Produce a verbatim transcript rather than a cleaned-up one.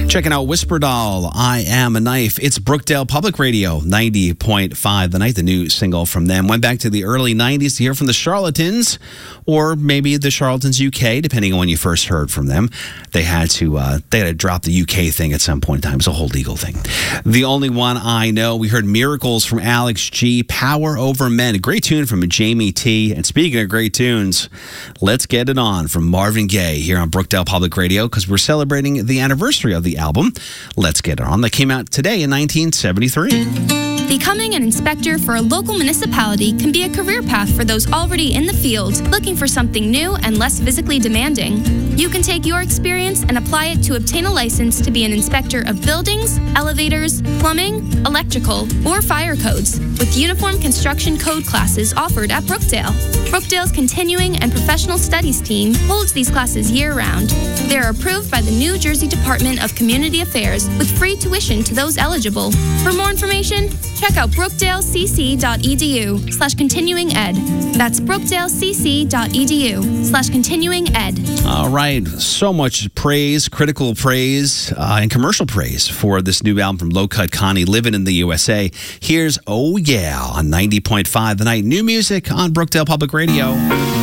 Checking out Whisper Doll, I Am a Knife. It's Brookdale Public Radio, ninety point five The Night, the new single from them. Went back to the early nineties to hear from the Charlatans, or maybe the Charlatans U K, depending on when you first heard from them. They had to uh, they had to drop the U K thing at some point in time. It's a whole legal thing. The Only One I Know, we heard Miracles from Alex G, Power Over Men, a great tune from Jamie T. And speaking of great tunes, Let's Get It On from Marvin Gaye here on Brookdale Public Radio, because we're celebrating the anniversary of the album Let's Get It On that came out today in nineteen seventy-three. Becoming an inspector for a local municipality can be a career path for those already in the field looking for something new and less physically demanding. You can take your experience and apply it to obtain a license to be an inspector of buildings, elevators, plumbing, electrical, or fire codes, with uniform construction code classes offered at Brookdale. Brookdale's Continuing and Professional Studies team holds these classes year-round. They are approved by the New Jersey Department of Community Affairs with free tuition to those eligible. For more information, check out brookdalecc.edu slash continuing ed. That's brookdalecc.edu slash continuing ed. All right. So much praise, critical praise, uh, and commercial praise for this new album from Low Cut Connie, Living in the U S A. Here's Oh Yeah on ninety point five The Night. New music on Brookdale Public Radio.